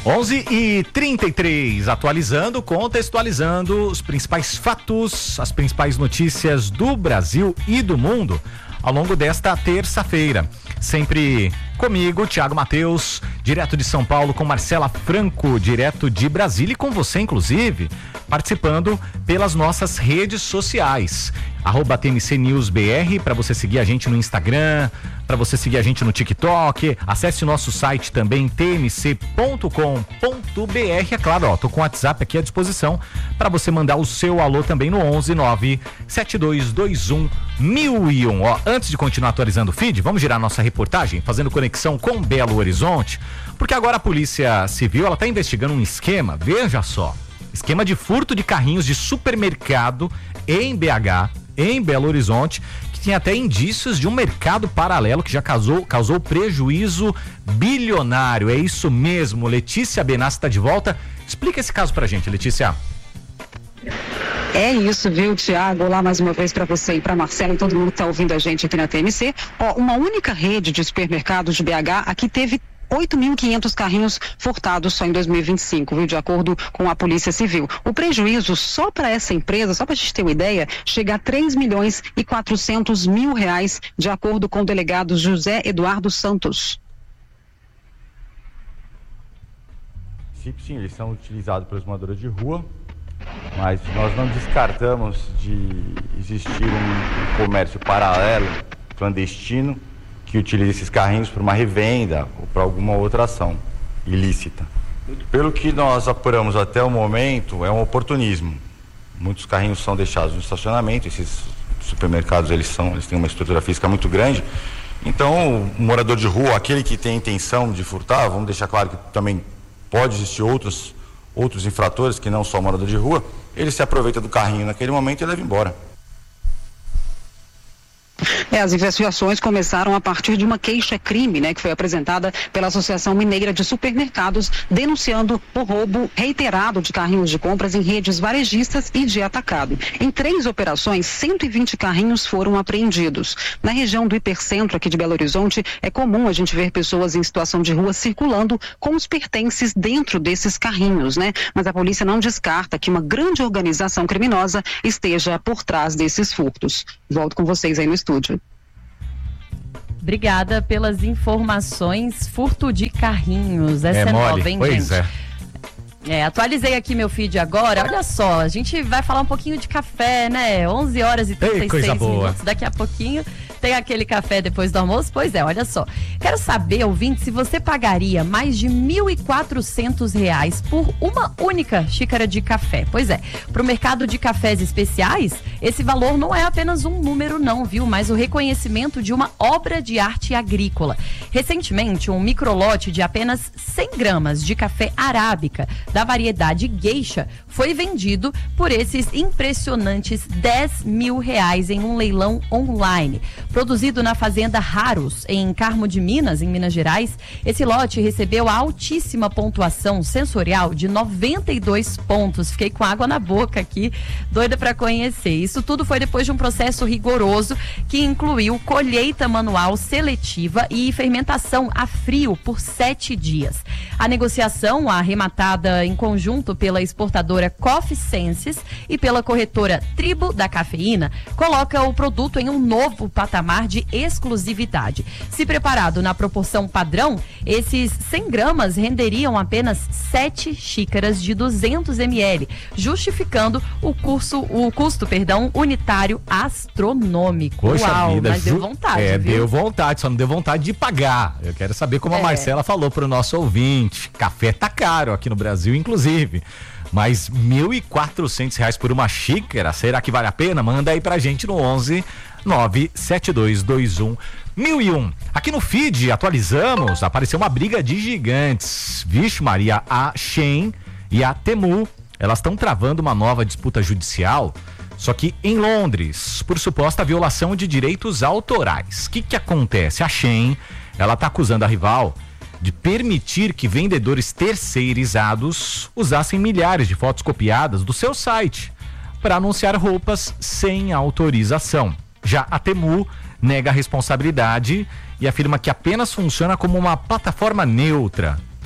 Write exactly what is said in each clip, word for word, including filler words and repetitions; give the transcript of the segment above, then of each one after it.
onze e trinta e três, atualizando, contextualizando os principais fatos, as principais notícias do Brasil e do mundo ao longo desta terça-feira. Sempre comigo, Thiago Matheus, direto de São Paulo, com Marcela Franco, direto de Brasília, e com você, inclusive, participando pelas nossas redes sociais. Arroba T M C News B R, para você seguir a gente no Instagram, para você seguir a gente no TikTok. Acesse o nosso site também, t m c ponto com ponto b r. É claro, ó, tô com o WhatsApp aqui à disposição para você mandar o seu alô também no onze nove sete dois dois um mil e um. Ó, antes de continuar atualizando o feed, vamos girar nossa reportagem, fazendo conexão com Belo Horizonte, porque agora a Polícia Civil, ela tá investigando um esquema, veja só, esquema de furto de carrinhos de supermercado em B H, em Belo Horizonte, que tinha até indícios de um mercado paralelo que já causou, causou prejuízo bilionário. É isso mesmo, Letícia Benassi está de volta. Explica esse caso pra gente, Letícia. É isso, viu, Thiago? Olá mais uma vez para você e para Marcela e todo mundo que está ouvindo a gente aqui na T M C. Ó, uma única rede de supermercados de B H aqui teve oito mil e quinhentos carrinhos furtados só em dois mil e vinte e cinco, viu? De acordo com a Polícia Civil. O prejuízo só para essa empresa, só para a gente ter uma ideia, chega a três milhões e quatrocentos mil reais, de acordo com o delegado José Eduardo Santos. Sim, eles são utilizados pelos moradores de rua, mas nós não descartamos de existir um comércio paralelo, clandestino, que utiliza esses carrinhos para uma revenda ou para alguma outra ação ilícita. Pelo que nós apuramos até o momento, é um oportunismo. Muitos carrinhos são deixados no estacionamento, esses supermercados eles são, eles têm uma estrutura física muito grande, então o morador de rua, aquele que tem a intenção de furtar, vamos deixar claro que também pode existir outros, outros infratores que não só o morador de rua, ele se aproveita do carrinho naquele momento e leva embora. É, as investigações começaram a partir de uma queixa-crime, né, que foi apresentada pela Associação Mineira de Supermercados, denunciando o roubo reiterado de carrinhos de compras em redes varejistas e de atacado. Em três operações, cento e vinte carrinhos foram apreendidos. Na região do hipercentro aqui de Belo Horizonte, é comum a gente ver pessoas em situação de rua circulando com os pertences dentro desses carrinhos, né? Mas a polícia não descarta que uma grande organização criminosa esteja por trás desses furtos. Volto com vocês aí no estúdio. Obrigada pelas informações. Furto de carrinhos. Essa é, é mole. Nova, hein, pois gente? É. É, atualizei aqui meu feed agora. Olha só, a gente vai falar um pouquinho de café, né? onze horas e trinta e seis minutos. Daqui a pouquinho tem aquele café depois do almoço. Pois é, olha só. Quero saber, ouvinte, se você pagaria mais de mil e quatrocentos reais por uma única xícara de café. Pois é, para o mercado de cafés especiais, esse valor não é apenas um número não, viu? Mas o reconhecimento de uma obra de arte agrícola. Recentemente, um microlote de apenas cem gramas de café arábica da variedade Geisha foi vendido por esses impressionantes dez mil reais em um leilão online. Produzido na fazenda Raros, em Carmo de Minas, em Minas Gerais, esse lote recebeu a altíssima pontuação sensorial de noventa e dois pontos. Fiquei com água na boca aqui, doida para conhecer. Isso tudo foi depois de um processo rigoroso que incluiu colheita manual seletiva e fermentação a frio por sete dias. A negociação, arrematada em conjunto pela exportadora Coffee Senses e pela corretora Tribo da Cafeína, coloca o produto em um novo patamar de exclusividade. Se preparado na proporção padrão, esses cem gramas renderiam apenas sete xícaras de duzentos mililitros, justificando o, curso, o custo perdão, unitário astronômico. Poxa Uau, vida, mas ju... deu vontade, É, viu? deu vontade, só não deu vontade de pagar. Eu quero saber como É. a Marcela falou para o nosso ouvinte. Café tá caro aqui no Brasil, inclusive. Mas mil e quatrocentos reais por uma xícara, será que vale a pena? Manda aí pra gente no onze nove sete dois dois um mil e um. Aqui no feed, atualizamos, apareceu uma briga de gigantes. Vixe Maria, a Shein e a Temu, elas estão travando uma nova disputa judicial, só que em Londres, por suposta violação de direitos autorais. O que que acontece? A Shein, ela tá acusando a rival de permitir que vendedores terceirizados usassem milhares de fotos copiadas do seu site para anunciar roupas sem autorização. Já a Temu nega a responsabilidade e afirma que apenas funciona como uma plataforma neutra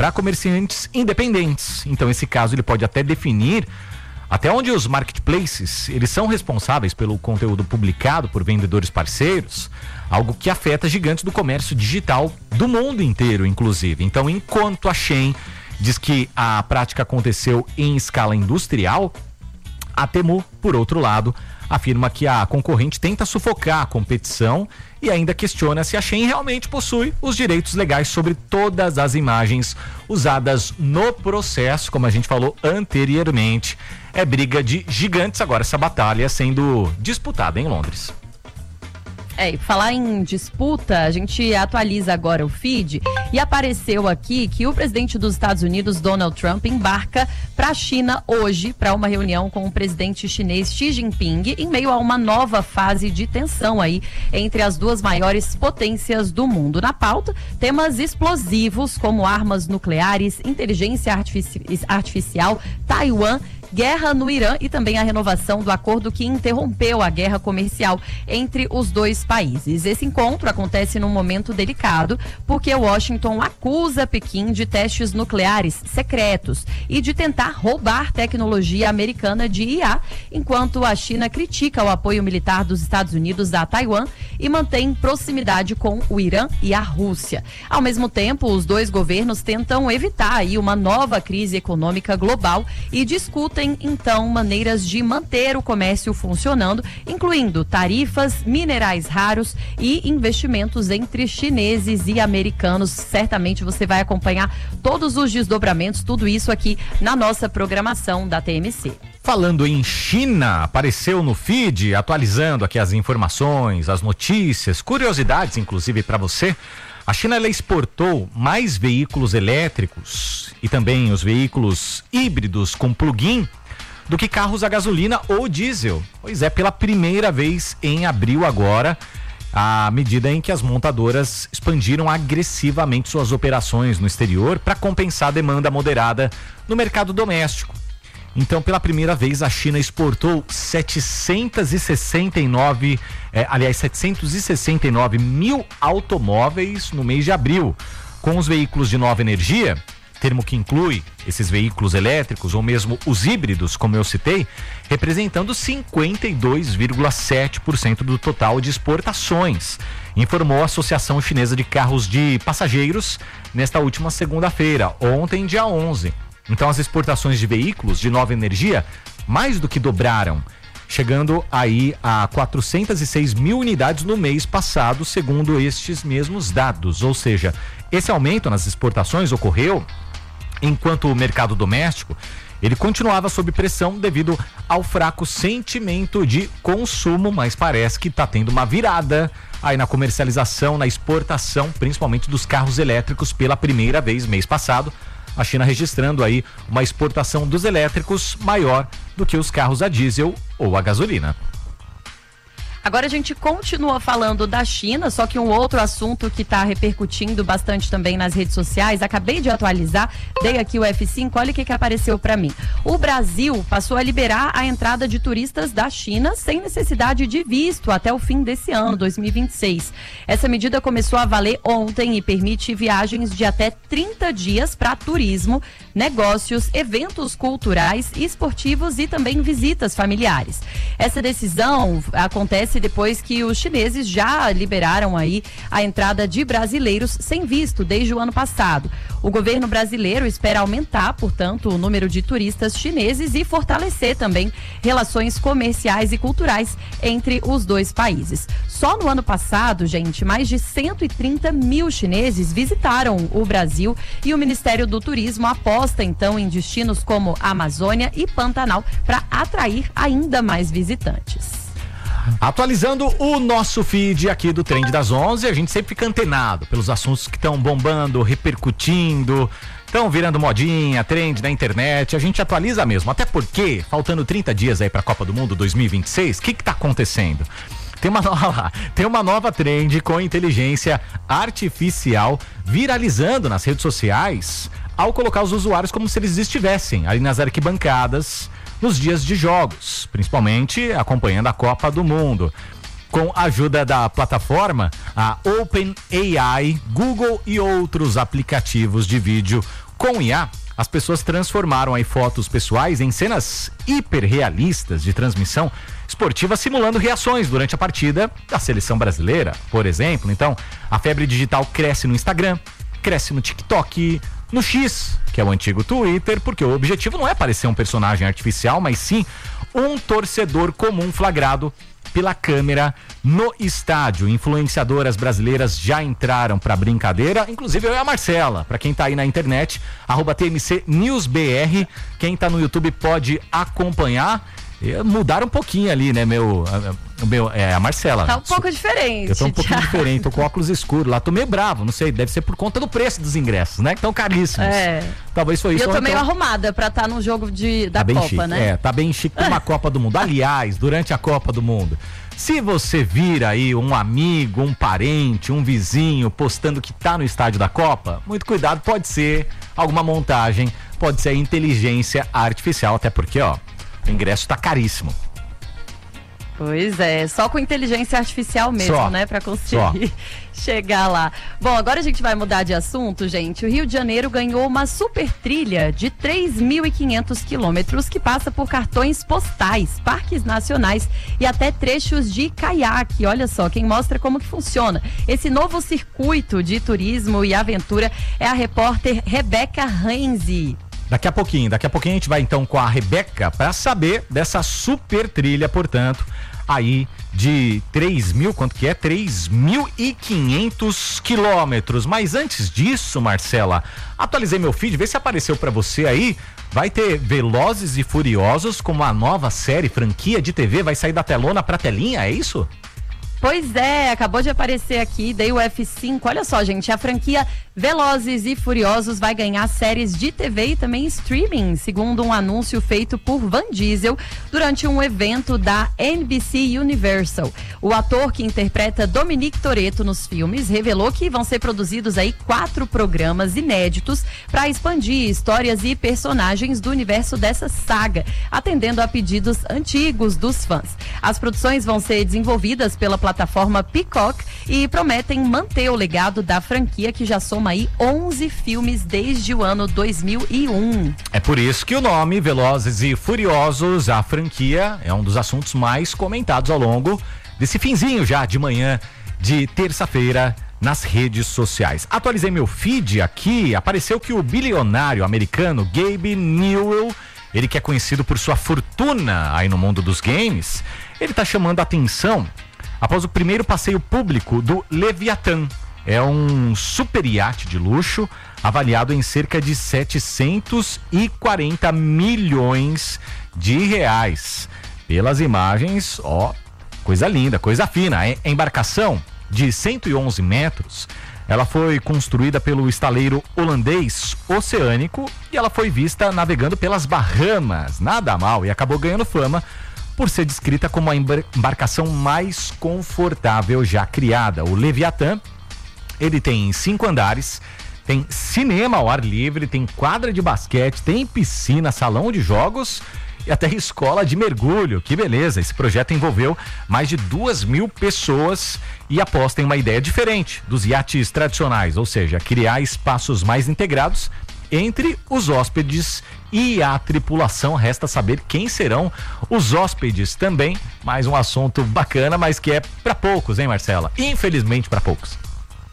para comerciantes independentes. Então esse caso ele pode até definir até onde os marketplaces, eles são responsáveis pelo conteúdo publicado por vendedores parceiros, algo que afeta gigantes do comércio digital do mundo inteiro, inclusive. Então, enquanto a Shein diz que a prática aconteceu em escala industrial, a Temu, por outro lado, afirma que a concorrente tenta sufocar a competição e ainda questiona se a Shein realmente possui os direitos legais sobre todas as imagens usadas no processo, como a gente falou anteriormente. É briga de gigantes agora, essa batalha sendo disputada em Londres. É, falar em disputa, a gente atualiza agora o feed e apareceu aqui que o presidente dos Estados Unidos, Donald Trump, embarca para a China hoje para uma reunião com o presidente chinês Xi Jinping em meio a uma nova fase de tensão aí entre as duas maiores potências do mundo. Na pauta, temas explosivos como armas nucleares, inteligência artifici- artificial, Taiwan, guerra no Irã e também a renovação do acordo que interrompeu a guerra comercial entre os dois países. Esse encontro acontece num momento delicado, porque Washington acusa Pequim de testes nucleares secretos e de tentar roubar tecnologia americana de I A, enquanto a China critica o apoio militar dos Estados Unidos a Taiwan e mantém proximidade com o Irã e a Rússia. Ao mesmo tempo, os dois governos tentam evitar aí uma nova crise econômica global e discutem então maneiras de manter o comércio funcionando, incluindo tarifas, minerais raros e investimentos entre chineses e americanos. Certamente você vai acompanhar todos os desdobramentos, tudo isso aqui na nossa programação da T M C. Falando em China, apareceu no feed, atualizando aqui as informações, as notícias, curiosidades inclusive para você. A China ela exportou mais veículos elétricos e também os veículos híbridos com plug-in do que carros a gasolina ou diesel. Pois é, pela primeira vez em abril agora, à medida em que as montadoras expandiram agressivamente suas operações no exterior para compensar a demanda moderada no mercado doméstico. Então, pela primeira vez, a China exportou setecentos e sessenta e nove, eh, aliás, setecentos e sessenta e nove mil automóveis no mês de abril, com os veículos de nova energia, termo que inclui esses veículos elétricos ou mesmo os híbridos, como eu citei, representando cinquenta e dois vírgula sete por cento do total de exportações, informou a Associação Chinesa de Carros de Passageiros nesta última segunda-feira, ontem, dia onze. Então as exportações de veículos de nova energia mais do que dobraram, chegando aí a quatrocentos e seis mil unidades no mês passado, segundo estes mesmos dados. Ou seja, esse aumento nas exportações ocorreu enquanto o mercado doméstico ele continuava sob pressão devido ao fraco sentimento de consumo, mas parece que está tendo uma virada aí na comercialização, na exportação, principalmente dos carros elétricos pela primeira vez mês passado. A China registrando aí uma exportação dos elétricos maior do que os carros a diesel ou a gasolina. Agora a gente continua falando da China, só que um outro assunto que está repercutindo bastante também nas redes sociais, acabei de atualizar, dei aqui o F cinco, olha o que, que apareceu para mim. O Brasil passou a liberar a entrada de turistas da China sem necessidade de visto até o fim desse ano, dois mil e vinte e seis. Essa medida começou a valer ontem e permite viagens de até trinta dias para turismo, negócios, eventos culturais, esportivos e também visitas familiares. Essa decisão acontece depois que os chineses já liberaram aí a entrada de brasileiros sem visto desde o ano passado. O governo brasileiro espera aumentar, portanto, o número de turistas chineses e fortalecer também relações comerciais e culturais entre os dois países. Só no ano passado, gente, mais de cento e trinta mil chineses visitaram o Brasil e o Ministério do Turismo aposta então em destinos como Amazônia e Pantanal para atrair ainda mais visitantes. Atualizando o nosso feed aqui do Trend das onze, a gente sempre fica antenado pelos assuntos que estão bombando, repercutindo, estão virando modinha, trend na internet. A gente atualiza mesmo, até porque, faltando trinta dias aí para a Copa do Mundo dois mil e vinte e seis, o que que tá acontecendo? Tem uma nova, tem uma nova trend com inteligência artificial viralizando nas redes sociais ao colocar os usuários como se eles estivessem ali nas arquibancadas nos dias de jogos, principalmente acompanhando a Copa do Mundo. com a ajuda da plataforma, a OpenAI, Google e outros aplicativos de vídeo com I A, as pessoas transformaram aí fotos pessoais em cenas hiperrealistas de transmissão esportiva, simulando reações durante a partida da seleção brasileira, por exemplo. Então, a febre digital cresce no Instagram, cresce no TikTok, no X, que é o antigo Twitter, porque o objetivo não é parecer um personagem artificial, mas sim um torcedor comum flagrado pela câmera no estádio. Influenciadoras brasileiras já entraram pra brincadeira, inclusive eu e a Marcela. Pra quem tá aí na internet, arroba T M C News B R, quem tá no YouTube pode acompanhar. Mudaram um pouquinho ali, né, meu, meu é, a Marcela. Tá um pouco diferente. Eu tô um pouquinho diferente, tô com óculos escuros lá, tô meio bravo, não sei, deve ser por conta do preço dos ingressos, né, que estão caríssimos. É. Talvez foi isso. E eu tô meio então... arrumada pra estar tá no jogo de, da tá bem Copa, chique, né? É, tá bem chique pra uma Copa do Mundo. Aliás, durante a Copa do Mundo, se você vir aí um amigo, um parente, um vizinho postando que tá no estádio da Copa, muito cuidado, pode ser alguma montagem, pode ser inteligência artificial, até porque, ó, o ingresso tá caríssimo. Pois é, só com inteligência artificial mesmo, só, né, pra conseguir só. chegar lá. Bom, agora a gente vai mudar de assunto, gente. O Rio de Janeiro ganhou uma super trilha de três mil e quinhentos quilômetros que passa por cartões postais, parques nacionais e até trechos de caiaque. Olha só, quem mostra como que funciona esse novo circuito de turismo e aventura é a repórter Rebeca Renzi. Daqui a pouquinho, daqui a pouquinho a gente vai então com a Rebeca para saber dessa super trilha, portanto, aí de três mil, quanto que é? três mil e quinhentos quilômetros. Mas antes disso, Marcela, atualizei meu feed, vê se apareceu para você aí. Vai ter Velozes e Furiosos como a nova série, franquia de T V, vai sair da telona pra telinha, é isso? Pois é, acabou de aparecer aqui, dei o F cinco, olha só, gente, a franquia Velozes e Furiosos vai ganhar séries de T V e também streaming, segundo um anúncio feito por Van Diesel durante um evento da N B C Universal. O ator que interpreta Dominic Toretto nos filmes revelou que vão ser produzidos aí quatro programas inéditos para expandir histórias e personagens do universo dessa saga, atendendo a pedidos antigos dos fãs. As produções vão ser desenvolvidas pela plataforma Peacock e prometem manter o legado da franquia, que já soma aí onze filmes desde o ano dois mil e um. É por isso que o nome Velozes e Furiosos, a franquia, é um dos assuntos mais comentados ao longo desse finzinho já de manhã de terça-feira nas redes sociais. Atualizei meu feed aqui, apareceu que o bilionário americano Gabe Newell, ele que é conhecido por sua fortuna aí no mundo dos games, ele tá chamando a atenção após o primeiro passeio público do Leviathan. É um super iate de luxo avaliado em cerca de setecentos e quarenta milhões de reais. Pelas imagens, ó, coisa linda, coisa fina. A embarcação de cento e onze metros, ela foi construída pelo estaleiro holandês Oceânico e ela foi vista navegando pelas Bahamas. Nada mal, e acabou ganhando fama por ser descrita como a embarcação mais confortável já criada. O Leviathan, ele tem cinco andares, tem cinema ao ar livre, tem quadra de basquete, tem piscina, salão de jogos e até escola de mergulho. Que beleza! Esse projeto envolveu mais de duas mil pessoas e aposta em uma ideia diferente dos iates tradicionais, ou seja, criar espaços mais integrados entre os hóspedes e a tripulação. Resta saber quem serão os hóspedes também. Mais um assunto bacana, mas que é para poucos, hein, Marcela? Infelizmente para poucos.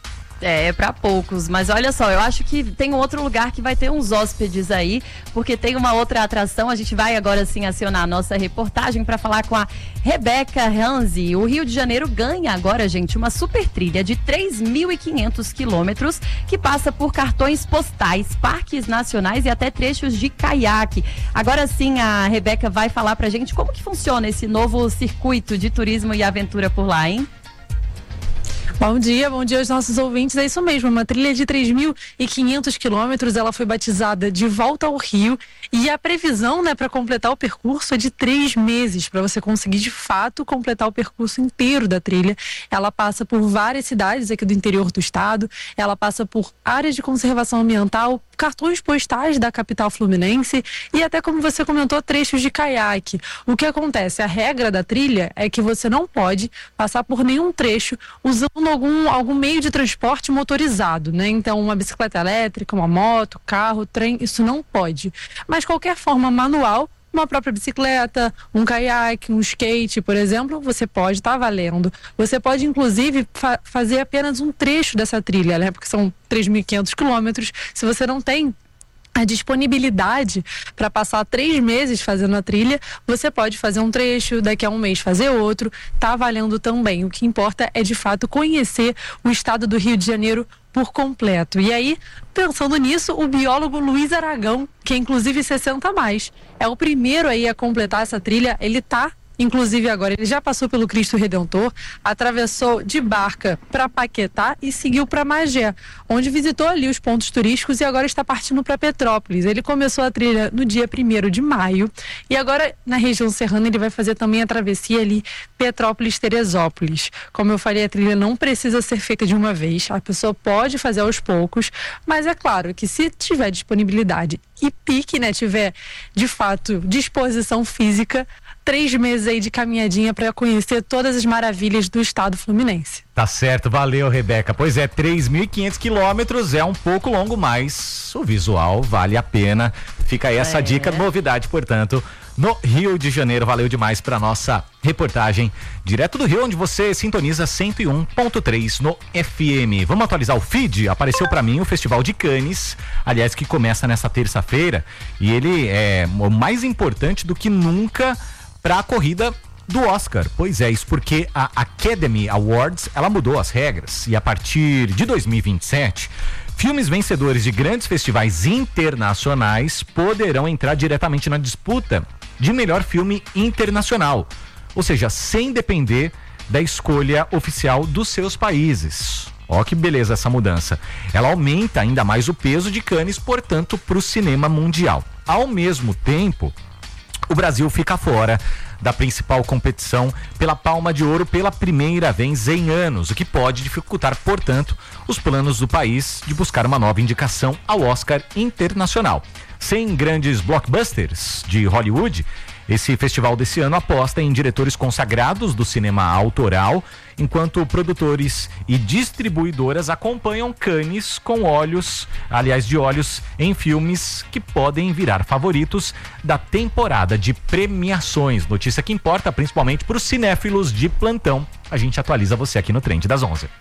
É, é para poucos, mas olha só, eu acho que tem um outro lugar que vai ter uns hóspedes aí, porque tem uma outra atração. A gente vai agora sim acionar a nossa reportagem para falar com a Rebeca Renzi. O Rio de Janeiro ganha agora, gente, uma super trilha de três mil e quinhentos quilômetros que passa por cartões postais, parques nacionais e até trechos de caiaque. Agora sim a Rebeca vai falar pra gente como que funciona esse novo circuito de turismo e aventura por lá, hein? Bom dia, bom dia aos nossos ouvintes. É isso mesmo, uma trilha de três mil e quinhentos quilômetros. Ela foi batizada de Volta ao Rio e a previsão, né, para completar o percurso é de três meses, para você conseguir de fato completar o percurso inteiro da trilha. Ela passa por várias cidades aqui do interior do estado, ela passa por áreas de conservação ambiental, cartões postais da capital fluminense e até, como você comentou, trechos de caiaque. O que acontece? A regra da trilha é que você não pode passar por nenhum trecho usando algum, algum meio de transporte motorizado, né? Então, uma bicicleta elétrica, uma moto, carro, trem, isso não pode. Mas qualquer forma manual, uma própria bicicleta, um caiaque, um skate, por exemplo, você pode estar tá valendo. Você pode, inclusive, fa- fazer apenas um trecho dessa trilha, né? Porque são três mil e quinhentos quilômetros. Se você não tem a disponibilidade para passar três meses fazendo a trilha, você pode fazer um trecho, daqui a um mês fazer outro, tá valendo também. O que importa é, de fato, conhecer o estado do Rio de Janeiro por completo. E aí, pensando nisso, o biólogo Luiz Aragão, que é inclusive sessenta a mais, é o primeiro aí a completar essa trilha. Ele tá, inclusive agora, ele já passou pelo Cristo Redentor, atravessou de barca para Paquetá e seguiu para Magé, onde visitou ali os pontos turísticos e agora está partindo para Petrópolis. Ele começou a trilha no dia primeiro de maio e agora na região serrana ele vai fazer também a travessia ali Petrópolis-Teresópolis. Como eu falei, a trilha não precisa ser feita de uma vez, a pessoa pode fazer aos poucos, mas é claro que se tiver disponibilidade e pique, né, tiver de fato disposição física, três meses aí de caminhadinha para conhecer todas as maravilhas do estado fluminense. Tá certo, valeu, Rebeca. Pois é, três mil e quinhentos quilômetros é um pouco longo, mas o visual vale a pena. Fica aí essa é. dica, novidade, portanto, no Rio de Janeiro. Valeu demais para nossa reportagem direto do Rio, onde você sintoniza cento e um ponto três no F M. Vamos atualizar o feed? Apareceu para mim o Festival de Cannes, aliás, que começa nessa terça-feira, e ele é o mais importante do que nunca para a corrida do Oscar. Pois é, isso porque a Academy Awards, ela mudou as regras e a partir de dois mil e vinte e sete, filmes vencedores de grandes festivais internacionais poderão entrar diretamente na disputa de melhor filme internacional, ou seja, sem depender da escolha oficial dos seus países. Ó que beleza essa mudança. Ela aumenta ainda mais o peso de Cannes, portanto, para o cinema mundial. Ao mesmo tempo, o Brasil fica fora da principal competição pela Palma de Ouro pela primeira vez em anos, o que pode dificultar, portanto, os planos do país de buscar uma nova indicação ao Oscar internacional. Sem grandes blockbusters de Hollywood, esse festival desse ano aposta em diretores consagrados do cinema autoral, enquanto produtores e distribuidoras acompanham Cannes com olhos, aliás, de olhos em filmes que podem virar favoritos da temporada de premiações. Notícia que importa principalmente para os cinéfilos de plantão. A gente atualiza você aqui no Trend das onze.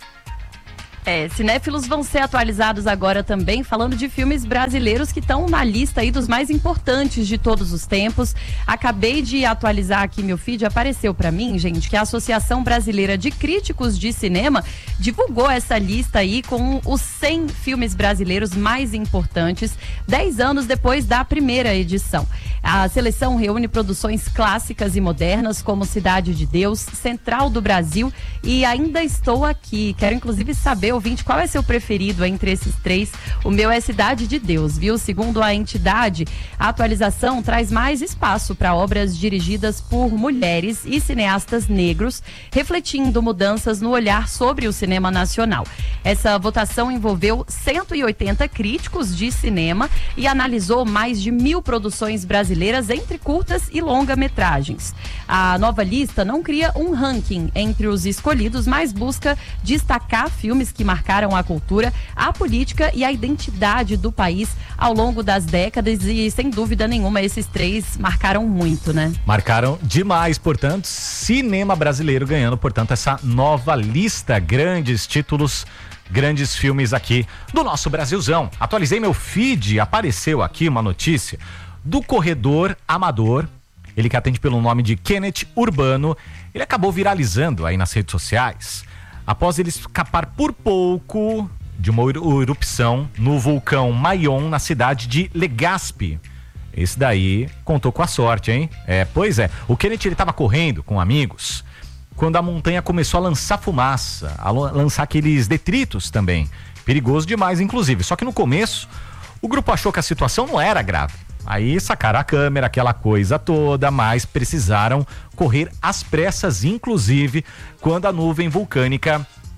É, cinéfilos vão ser atualizados agora também, falando de filmes brasileiros que estão na lista aí dos mais importantes de todos os tempos. Acabei de atualizar aqui meu feed, apareceu para mim, gente, que a Associação Brasileira de Críticos de Cinema divulgou essa lista aí com os cem filmes brasileiros mais importantes, dez anos depois da primeira edição. A seleção reúne produções clássicas e modernas como Cidade de Deus, Central do Brasil e Ainda Estou Aqui. Quero inclusive saber, ouvinte, qual é seu preferido entre esses três? O meu é Cidade de Deus, viu? Segundo a entidade, a atualização traz mais espaço para obras dirigidas por mulheres e cineastas negros, refletindo mudanças no olhar sobre o cinema nacional. Essa votação envolveu cento e oitenta críticos de cinema e analisou mais de mil produções brasileiras entre curtas e longa-metragens. A nova lista não cria um ranking entre os escolhidos, mas busca destacar filmes que marcaram a cultura, a política e a identidade do país ao longo das décadas e, sem dúvida nenhuma, esses três marcaram muito, né? Marcaram demais, portanto, cinema brasileiro ganhando, portanto, essa nova lista, grandes títulos, grandes filmes aqui do nosso Brasilzão. Atualizei meu feed, apareceu aqui uma notícia do corredor amador, ele que atende pelo nome de Kenneth Urbano. Ele acabou viralizando aí nas redes sociais após ele escapar por pouco de uma erupção no vulcão Maion, na cidade de Legazpi. Esse daí contou com a sorte, hein? É, pois é, o Kenneth, ele estava correndo com amigos quando a montanha começou a lançar fumaça, a lançar aqueles detritos também, perigoso demais inclusive. Só que no começo o grupo achou que a situação não era grave. Aí sacaram a câmera, aquela coisa toda, mas precisaram correr às pressas, inclusive quando a nuvem vulcânica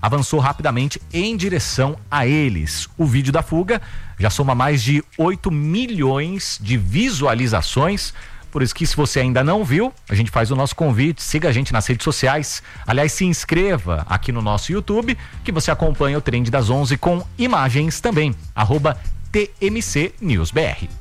avançou rapidamente em direção a eles. O vídeo da fuga já soma mais de oito milhões de visualizações. Por isso que, se você ainda não viu, a gente faz o nosso convite, siga a gente nas redes sociais. Aliás, se inscreva aqui no nosso YouTube, que você acompanha o Trend das onze com imagens também, arroba T M C News B R.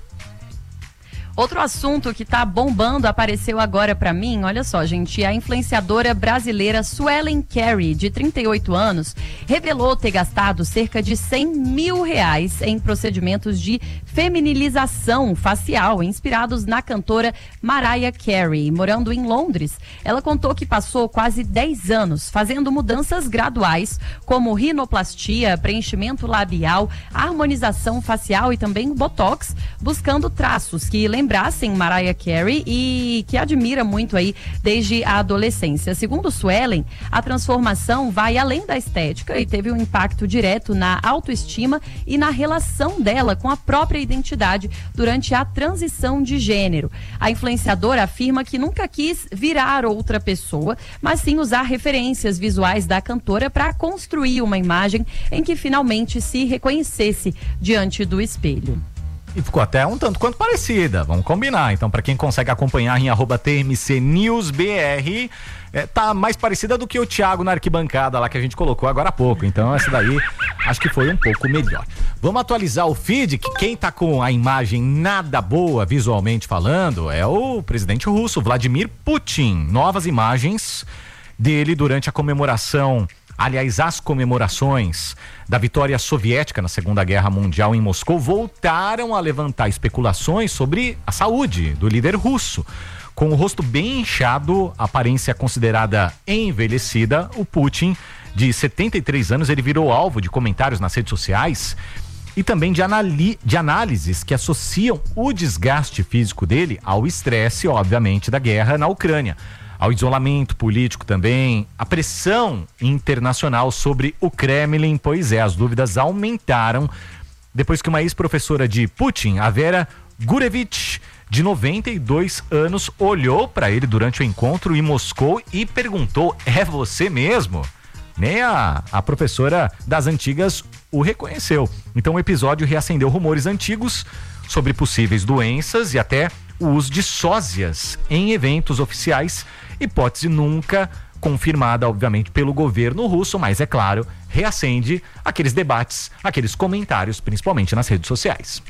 Outro assunto que tá bombando apareceu agora pra mim, olha só, gente, a influenciadora brasileira Suelen Carey, de trinta e oito anos, revelou ter gastado cerca de cem mil reais em procedimentos de feminilização facial, inspirados na cantora Mariah Carey. Morando em Londres, ela contou que passou quase dez anos fazendo mudanças graduais, como rinoplastia, preenchimento labial, harmonização facial e também botox, buscando traços que lembrassem Mariah Carey e que admira muito aí desde a adolescência. Segundo Suelen, a transformação vai além da estética e teve um impacto direto na autoestima e na relação dela com a própria identidade durante a transição de gênero. A influenciadora afirma que nunca quis virar outra pessoa, mas sim usar referências visuais da cantora para construir uma imagem em que finalmente se reconhecesse diante do espelho. E ficou até um tanto quanto parecida, vamos combinar. Então, para quem consegue acompanhar em arroba T M C News B R, é, tá mais parecida do que o Thiago na arquibancada lá que a gente colocou agora há pouco. Então, essa daí acho que foi um pouco melhor. Vamos atualizar o feed, que quem tá com a imagem nada boa visualmente falando é o presidente russo, Vladimir Putin. Novas imagens dele durante a comemoração, aliás, as comemorações da vitória soviética na Segunda Guerra Mundial em Moscou voltaram a levantar especulações sobre a saúde do líder russo. Com o rosto bem inchado, aparência considerada envelhecida, o Putin, de setenta e três anos, ele virou alvo de comentários nas redes sociais e também de, anali- de análises que associam o desgaste físico dele ao estresse, obviamente, da guerra na Ucrânia, ao isolamento político também, a pressão internacional sobre o Kremlin. Pois é, as dúvidas aumentaram depois que uma ex-professora de Putin, a Vera Gurevich, de noventa e dois anos, olhou para ele durante o encontro em Moscou e perguntou: é você mesmo? Nem a, a professora das antigas o reconheceu. Então o episódio reacendeu rumores antigos sobre possíveis doenças e até o uso de sósias em eventos oficiais, hipótese nunca confirmada, obviamente, pelo governo russo, mas, é claro, reacende aqueles debates, aqueles comentários, principalmente nas redes sociais.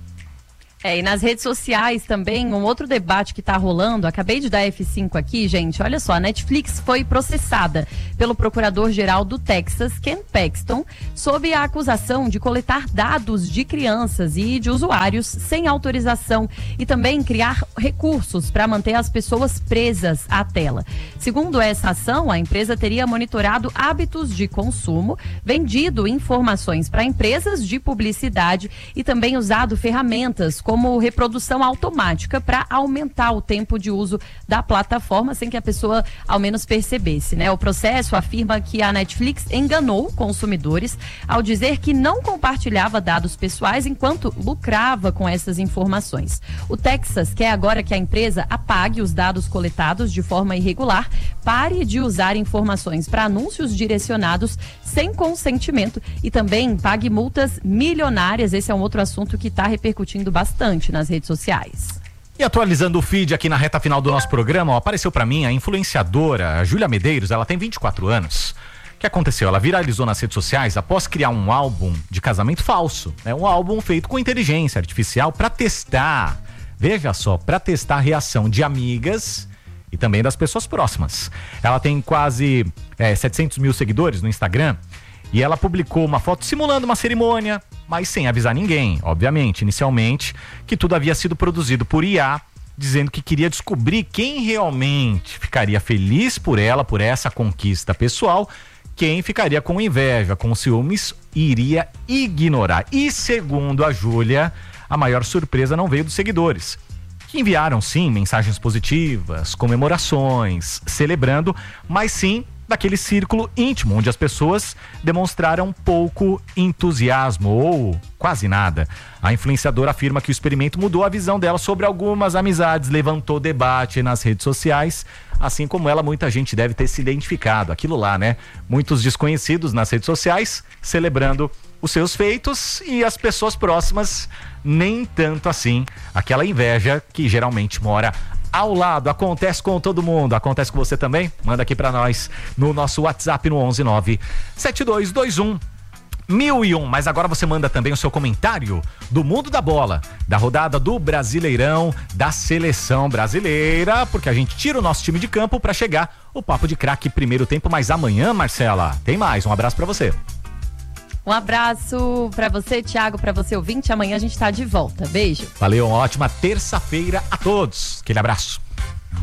É, e nas redes sociais também, um outro debate que está rolando, acabei de dar F cinco aqui, gente, olha só, a Netflix foi processada pelo procurador-geral do Texas, Ken Paxton, sob a acusação de coletar dados de crianças e de usuários sem autorização e também criar recursos para manter as pessoas presas à tela. Segundo essa ação, a empresa teria monitorado hábitos de consumo, vendido informações para empresas de publicidade e também usado ferramentas como reprodução automática para aumentar o tempo de uso da plataforma sem que a pessoa ao menos percebesse, né? O processo afirma que a Netflix enganou consumidores ao dizer que não compartilhava dados pessoais enquanto lucrava com essas informações. O Texas quer agora que a empresa apague os dados coletados de forma irregular, pare de usar informações para anúncios direcionados sem consentimento e também pague multas milionárias. Esse é um outro assunto que está repercutindo bastante nas redes sociais. E atualizando o feed aqui na reta final do nosso programa, ó, apareceu pra mim a influenciadora Júlia Medeiros. Ela tem vinte e quatro anos. O que aconteceu? Ela viralizou nas redes sociais após criar um álbum de casamento falso, né? Um álbum feito com inteligência artificial para testar, veja só, para testar a reação de amigas e também das pessoas próximas. Ela tem quase é, setecentos mil seguidores no Instagram e ela publicou uma foto simulando uma cerimônia, mas sem avisar ninguém, obviamente, inicialmente, que tudo havia sido produzido por I A, dizendo que queria descobrir quem realmente ficaria feliz por ela, por essa conquista pessoal, quem ficaria com inveja, com ciúmes, iria ignorar. E segundo a Júlia, a maior surpresa não veio dos seguidores, que enviaram sim mensagens positivas, comemorações, celebrando, mas sim daquele círculo íntimo, onde as pessoas demonstraram pouco entusiasmo ou quase nada. A influenciadora afirma que o experimento mudou a visão dela sobre algumas amizades, levantou debate nas redes sociais, assim como ela, muita gente deve ter se identificado. Aquilo lá, né? Muitos desconhecidos nas redes sociais celebrando os seus feitos e as pessoas próximas nem tanto assim. Aquela inveja que geralmente mora ao lado. Acontece com todo mundo. Acontece com você também? Manda aqui pra nós no nosso WhatsApp no onze nove sete dois dois um mil e um. Mas agora você manda também o seu comentário do mundo da bola, da rodada do Brasileirão, da seleção brasileira, porque a gente tira o nosso time de campo pra chegar o Papo de Craque primeiro tempo. Mas amanhã, Marcela, tem mais. Um abraço pra você. Um abraço pra você, Thiago, pra você ouvinte. Amanhã a gente tá de volta. Beijo. Valeu, uma ótima terça-feira a todos. Aquele abraço.